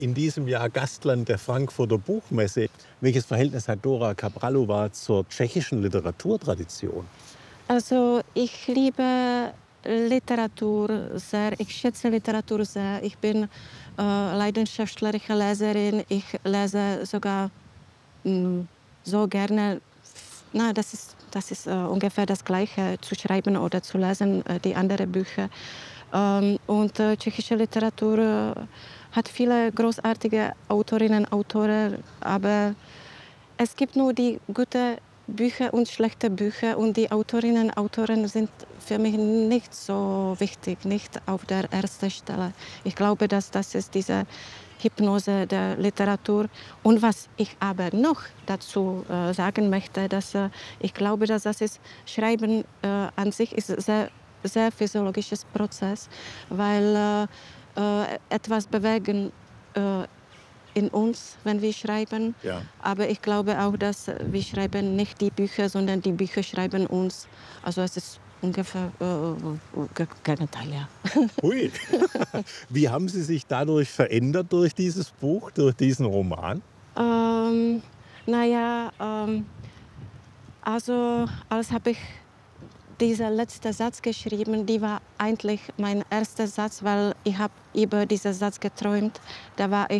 in diesem Jahr Gastland der Frankfurter Buchmesse. Welches Verhältnis hat Dora Kabralova zur tschechischen Literaturtradition? Also ich liebe Literatur sehr, ich schätze Literatur sehr. Ich bin leidenschaftliche Leserin. Ich lese sogar so gerne. Na, das ist ungefähr das Gleiche, zu schreiben oder zu lesen, die anderen Bücher. Und tschechische Literatur hat viele großartige Autorinnen und Autoren, aber es gibt nur die guten Bücher und schlechte Bücher und die Autorinnen und Autoren sind für mich nicht so wichtig, nicht auf der ersten Stelle. Ich glaube, dass das ist diese Hypnose der Literatur. Und was ich aber noch dazu sagen möchte, dass ich glaube, dass das ist, Schreiben an sich ist sehr physiologisches Prozess, weil etwas bewegen in uns, wenn wir schreiben. Ja. Aber ich glaube auch, dass wir schreiben nicht die Bücher, sondern die Bücher schreiben uns. Also es ist ungefähr Gegenteil, ja. Hui. Wie haben Sie sich dadurch verändert durch dieses Buch, durch diesen Roman? Naja, also als habe ich dieser letzte Satz geschrieben, die war eigentlich mein erster Satz, weil ich habe über diesen Satz geträumt. Da war ich